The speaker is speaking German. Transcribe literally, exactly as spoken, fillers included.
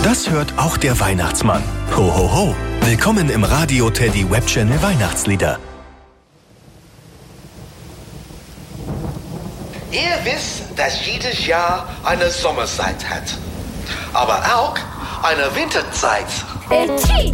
Das hört auch der Weihnachtsmann. Ho, ho, ho. Willkommen im Radio Teddy Web Channel Weihnachtslieder. Ihr wisst, dass jedes Jahr eine Sommerzeit hat. Aber auch eine Winterzeit. Betty.